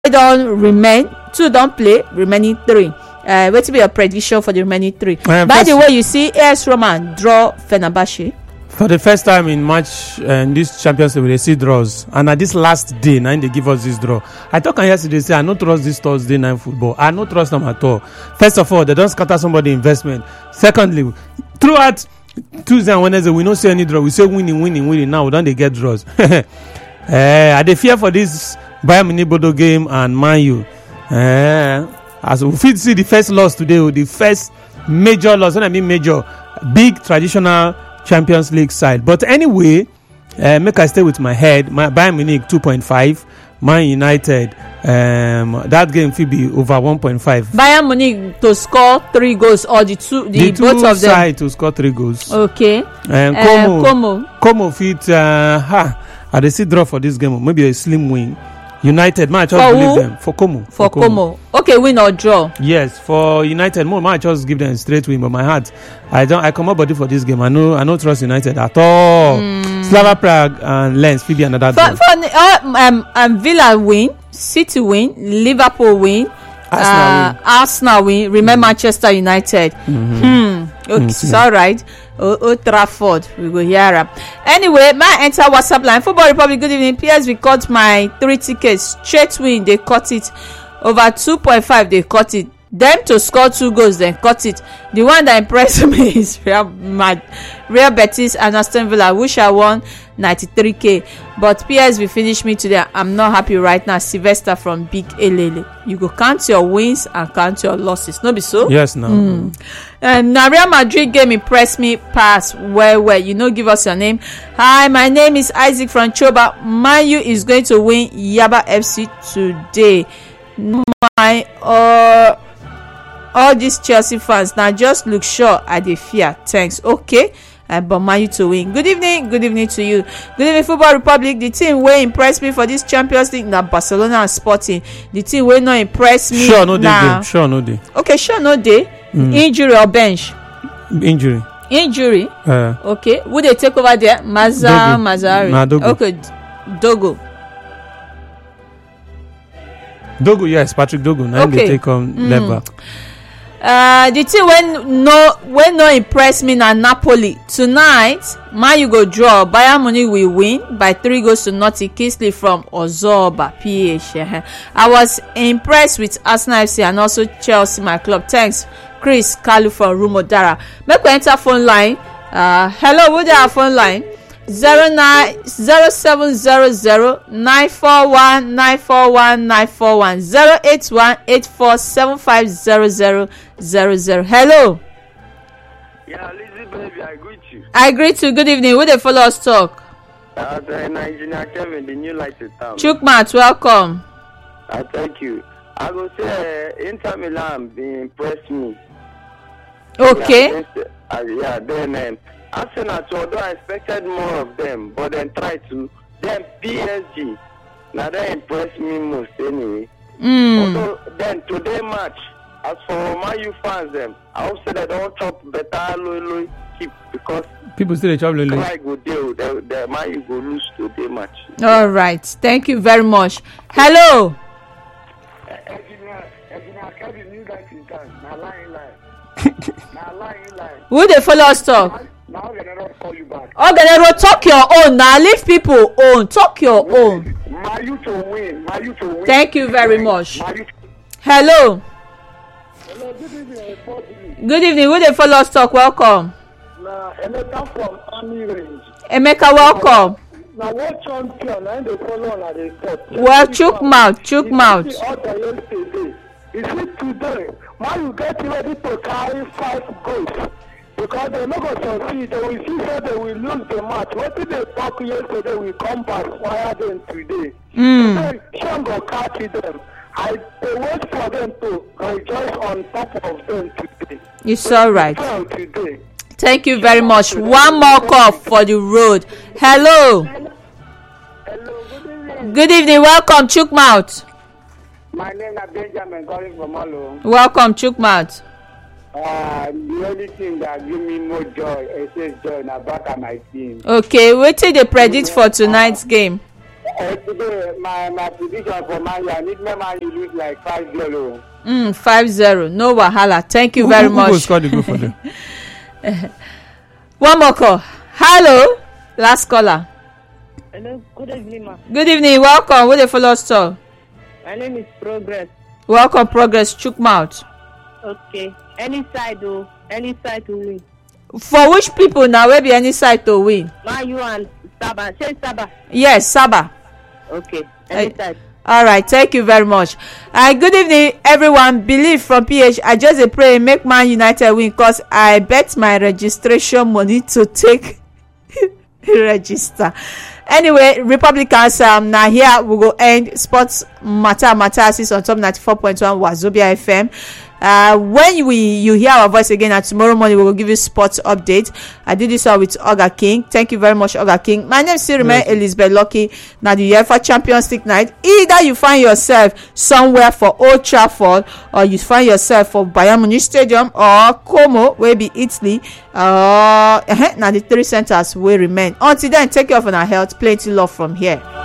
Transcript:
don't remain, 2 don't play, remaining 3. What will be your prediction for the remaining 3? By the way, you see AS Roma draw Fenerbahce. For the first time in match in this Champions League, they see draws, and at this last day, now they give us this draw. I talk yesterday, say I don't trust this Thursday night football. I don't trust them at all. First of all, they don't scatter somebody investment. Secondly, throughout Tuesday and Wednesday, we don't see any draw. We say winning. Now we don't they get draws. I dey fear for this Bayern Munich Bodo game and Man U. As we fit see the first loss today, the first major loss. When I mean major, big traditional Champions League side. But anyway, make I stay with my head. My Bayern Munich 2.5, Man United. That game will be over 1.5. Bayern Munich to score 3 goals, or the two both of them side to score 3 goals. Okay. Como fit. I dey see draw for this game. Maybe a slim win. United, man, I just believe them. For Como. Okay, win or draw? Yes, for United, man, I just give them straight win. But my heart, I come up body for this game. I don't trust United at all. Slava Prague and Lens will be another draw. Villa win, City win, Liverpool win, Arsenal win. Remember Manchester United. Okay, it's all right. Old Trafford, we go here. Anyway, my enter WhatsApp line. Football Republic, good evening. PSV cut my 3 tickets. Straight win, they cut it. Over 2.5, they cut it. Them to score 2 goals, then cut it. The one that impressed me is Real Betis and Aston Villa, which I won 93k. But PSV finished me today. I'm not happy right now. Sylvester from Big Elele. You go count your wins and count your losses. No be so? Yes, no. Now Real Madrid game impressed me past well. You know, give us your name. Hi, my name is Isaac from Choba. Man U is going to win Yaba FC today. All these Chelsea fans now just look sure at the fear. Thanks. Okay. But Man U to win. Good evening to you. Good evening, Football Republic. The team will impress me for this Champions League now Barcelona and Sporting. The team will not impress me. Sure no day. Okay, sure no day. Injury or bench? Injury. Okay. Would they take over there? Mazzari. Dogo. Okay. Dogo, yes, Patrick Dogo. Now they take on left back. The team when no impress me na Napoli tonight. Man U go draw. Bayern Munich will win by 3 goals to nothing. Kingsley from Ozoba PH. I was impressed with Arsenal FC and also Chelsea, my club. Thanks, Chris Kalu from Rumodara. Make we enter phone line. Hello, who there phone line? 09070941941941 08184750000. Hello. Yeah, Lizzie baby, I greet you. I greet you. Good evening. Who they follow us talk? Engineer Kevin, the new light in town. Chukmat, welcome. Thank you. I will say Inter Milan impressed me. Okay. Then Arsenal, although I expected more of them, but then tried to. Then PSG, now they impressed me most anyway. Although then today match, as for Man U fans, them I hope say they don't chop better low keep because people still chop low. Try go deal, the Man U go lose today match. All right, thank you very much. Hello. Engineer Kevin, new guys in town. Now lying. Who they follow us talk? Now Genero call you back. Oh, Genero, talk your own. Now leave people own. Talk your own. Mayu to win. Thank you very much. Hello. Hello, good evening. Good evening. Who they follow us talk? Welcome. Emeka from Army Range. Emeka, welcome. Now what champion and they follow on the top. Well, chook mouth. Is it today? Why you get ready to carry 5 goals? Because they're not going to succeed. They will see that they will lose the match. What did they talk yesterday will come back fire them today. Today, Sean will catch them. I wait for them to rejoice on top of them today. It's all right. Today. Thank you very much. One more call for the road. Hello. Hello, good evening. Good evening. Welcome, Chukmouth. My name is Benjamin calling from Malo. Welcome, Chukmouth. The only thing that give me more joy is joy in the back of my team. Okay, what did they predict for tonight's game? Today, my prediction for Man U, I need Man U lose like 5-0. 5-0. No wahala. Thank you very much. Who will score the goal for them? One more call. Hello, last caller. Hello, good evening, ma. Good evening. Welcome. Where they follow us to? My name is Progress. Welcome, Progress. Chook mouth. Okay. Any side to win. For which people now? Where be any side to win? Man U and Saba. Say Saba. Yes, Saba. Okay. Any side. All right, thank you very much. Good evening, everyone. Believe from PH. I just pray make Man United win because I bet my registration money to take register. Anyway, Republicans, now here we go end sports matter on top 94.1 Wazobia FM. When you hear our voice again, and tomorrow morning we will give you sports update. I did this with Oga King. Thank you very much, Oga King. My name is Sirime Elizabeth Lucky. Now the UEFA Champions League night. Either you find yourself somewhere for Old Trafford, or you find yourself for Bayern Munich Stadium or Como, where be Italy. Now the three centers will remain. Until then, take care of our health. Plenty love from here.